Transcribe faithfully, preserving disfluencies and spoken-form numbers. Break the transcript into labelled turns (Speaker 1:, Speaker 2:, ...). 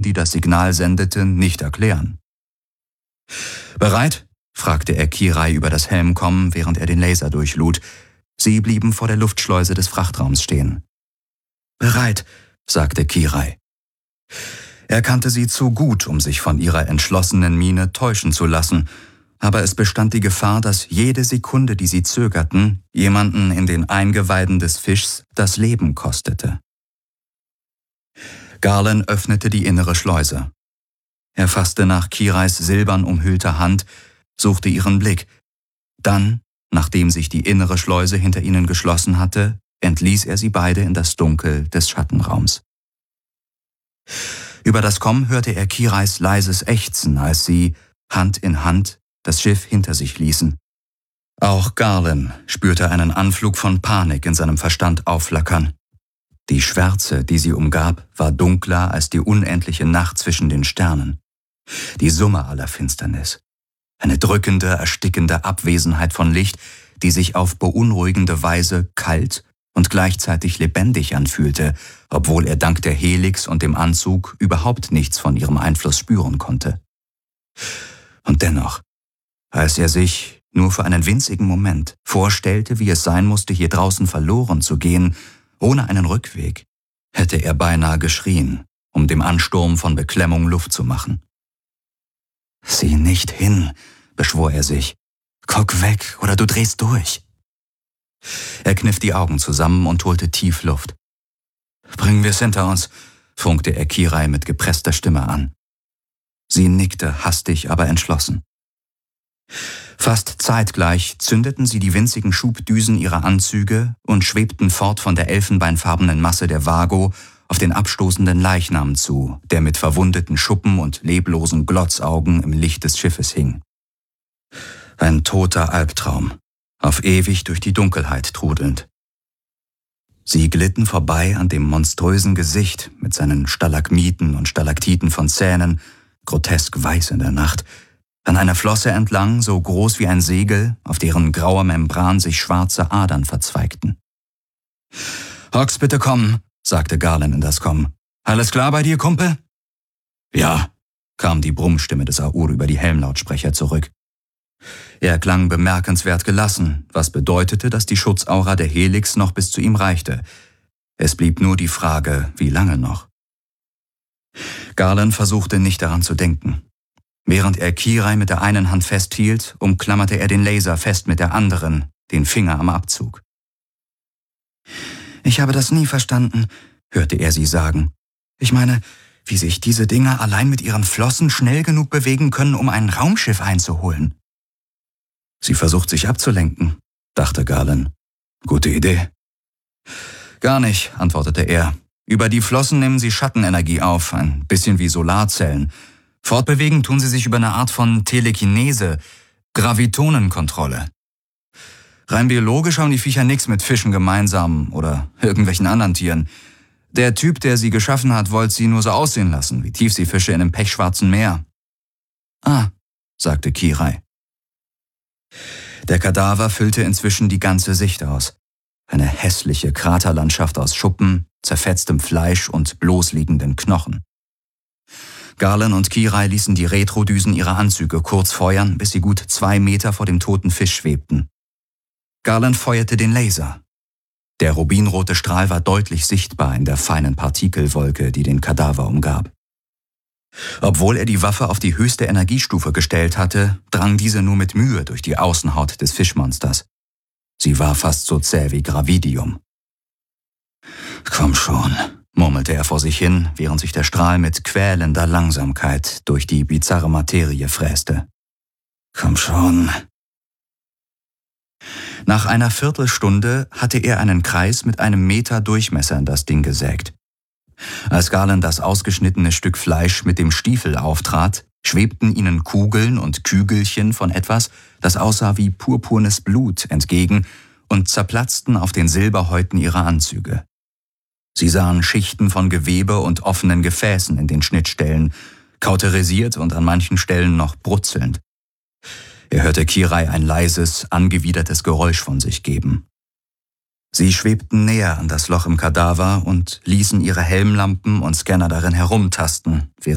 Speaker 1: die das Signal sendeten, nicht erklären. »Bereit?« fragte er Kirai über das Helmkommen, während er den Laser durchlud. Sie blieben vor der Luftschleuse des Frachtraums stehen. »Bereit«, sagte Kirai. Er kannte sie zu gut, um sich von ihrer entschlossenen Miene täuschen zu lassen, aber es bestand die Gefahr, dass jede Sekunde, die sie zögerten, jemanden in den Eingeweiden des Fischs das Leben kostete. Garland öffnete die innere Schleuse. Er fasste nach Kirais silbern umhüllter Hand, suchte ihren Blick. Dann, nachdem sich die innere Schleuse hinter ihnen geschlossen hatte, entließ er sie beide in das Dunkel des Schattenraums. Über das Komm hörte er Kirais leises Ächzen, als sie, Hand in Hand, das Schiff hinter sich ließen. Auch Garland spürte einen Anflug von Panik in seinem Verstand aufflackern. Die Schwärze, die sie umgab, war dunkler als die unendliche Nacht zwischen den Sternen. Die Summe aller Finsternis. Eine drückende, erstickende Abwesenheit von Licht, die sich auf beunruhigende Weise kalt und gleichzeitig lebendig anfühlte, obwohl er dank der Helix und dem Anzug überhaupt nichts von ihrem Einfluss spüren konnte. Und dennoch, als er sich, nur für einen winzigen Moment, vorstellte, wie es sein musste, hier draußen verloren zu gehen, ohne einen Rückweg, hätte er beinahe geschrien, um dem Ansturm von Beklemmung Luft zu machen. »Sieh nicht hin«, beschwor er sich. »Guck weg, oder du drehst durch.« Er kniff die Augen zusammen und holte tief Luft. »Bringen wir es hinter uns«, funkte er Kirai mit gepresster Stimme an. Sie nickte hastig, aber entschlossen. Fast zeitgleich zündeten sie die winzigen Schubdüsen ihrer Anzüge und schwebten fort von der elfenbeinfarbenen Masse der Vago auf den abstoßenden Leichnam zu, der mit verwundeten Schuppen und leblosen Glotzaugen im Licht des Schiffes hing. Ein toter Albtraum, auf ewig durch die Dunkelheit trudelnd. Sie glitten vorbei an dem monströsen Gesicht mit seinen Stalagmiten und Stalaktiten von Zähnen, grotesk weiß in der Nacht, an einer Flosse entlang, so groß wie ein Segel, auf deren grauer Membran sich schwarze Adern verzweigten. »Hawks, bitte kommen«, sagte Garland in das Komm. »Alles klar bei dir, Kumpel?« »Ja«, kam die Brummstimme des Aur über die Helmlautsprecher zurück. Er klang bemerkenswert gelassen, was bedeutete, dass die Schutzaura der Helix noch bis zu ihm reichte. Es blieb nur die Frage, wie lange noch. Garland versuchte nicht daran zu denken. Während er Kirai mit der einen Hand festhielt, umklammerte er den Laser fest mit der anderen, den Finger am Abzug. »Ich habe das nie verstanden«, hörte er sie sagen. »Ich meine, wie sich diese Dinger allein mit ihren Flossen schnell genug bewegen können, um ein Raumschiff einzuholen.« »Sie versucht sich abzulenken«, dachte Garland. »Gute Idee.« »Gar nicht«, antwortete er. »Über die Flossen nehmen sie Schattenenergie auf, ein bisschen wie Solarzellen. Fortbewegen tun sie sich über eine Art von Telekinese, Gravitonenkontrolle. Rein biologisch haben die Viecher nichts mit Fischen gemeinsam oder irgendwelchen anderen Tieren. Der Typ, der sie geschaffen hat, wollte sie nur so aussehen lassen, wie Tiefseefische in einem pechschwarzen Meer.« »Ah«, sagte Kirai. Der Kadaver füllte inzwischen die ganze Sicht aus. Eine hässliche Kraterlandschaft aus Schuppen, zerfetztem Fleisch und bloßliegenden Knochen. Garland und Kirai ließen die Retrodüsen ihrer Anzüge kurz feuern, bis sie gut zwei Meter vor dem toten Fisch schwebten. Garland feuerte den Laser. Der rubinrote Strahl war deutlich sichtbar in der feinen Partikelwolke, die den Kadaver umgab. Obwohl er die Waffe auf die höchste Energiestufe gestellt hatte, drang diese nur mit Mühe durch die Außenhaut des Fischmonsters. Sie war fast so zäh wie Gravidium. »Komm schon«, murmelte er vor sich hin, während sich der Strahl mit quälender Langsamkeit durch die bizarre Materie fräste. »Komm schon.« Nach einer Viertelstunde hatte er einen Kreis mit einem Meter Durchmesser in das Ding gesägt. Als Garland das ausgeschnittene Stück Fleisch mit dem Stiefel auftrat, schwebten ihnen Kugeln und Kügelchen von etwas, das aussah wie purpurnes Blut, entgegen und zerplatzten auf den Silberhäuten ihrer Anzüge. Sie sahen Schichten von Gewebe und offenen Gefäßen in den Schnittstellen, kauterisiert und an manchen Stellen noch brutzelnd. Er hörte Kirai ein leises, angewidertes Geräusch von sich geben. Sie schwebten näher an das Loch im Kadaver und ließen ihre Helmlampen und Scanner darin herumtasten,